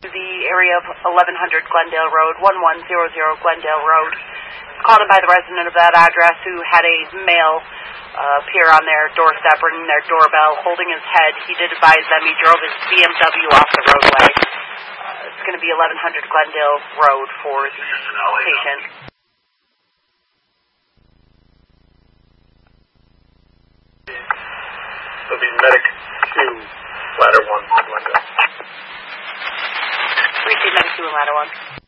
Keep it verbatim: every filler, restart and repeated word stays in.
the area of eleven hundred Glendale Road, one one zero zero Glendale Road. Called in by the resident of that address who had a male uh, appear on their doorstep, ringing their doorbell, holding his head. He did advise them he drove his B M W off the roadway. Uh, it's going to be eleven hundred Glendale Road for the patient. It'll be Medic two, Ladder one, Glendale. Receive Medic two and Ladder one.